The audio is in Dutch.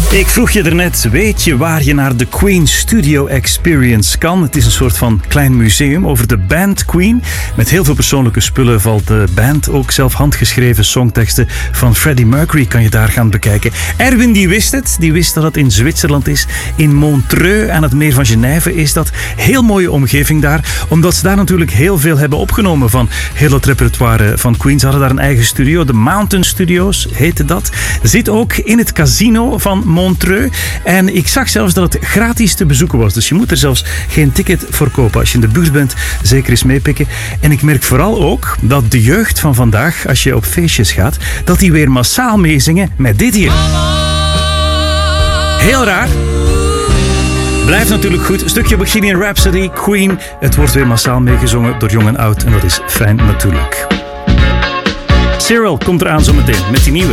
Ik vroeg je daarnet, weet je waar je naar de Queen Studio Experience kan? Het is een soort van klein museum over de band Queen. Met heel veel persoonlijke spullen valt de band. Ook zelf handgeschreven songteksten van Freddie Mercury kan je daar gaan bekijken. Erwin die wist het. Die wist dat het in Zwitserland is. In Montreux aan het meer van Genève is dat. Heel mooie omgeving daar. Omdat ze daar natuurlijk heel veel hebben opgenomen van heel het repertoire van Queen. Ze hadden daar een eigen studio. De Mountain Studios heette dat. Zit ook in het casino van Montreux. En ik zag zelfs dat het gratis te bezoeken was. Dus je moet er zelfs geen ticket voor kopen. Als je in de buurt bent, zeker eens meepikken. En ik merk vooral ook dat de jeugd van vandaag, als je op feestjes gaat, dat die weer massaal meezingen met dit hier. Heel raar. Blijft natuurlijk goed. Een stukje Bohemian Rhapsody, Queen. Het wordt weer massaal meegezongen door jong en oud. En dat is fijn natuurlijk. Cyril komt eraan zometeen met die nieuwe.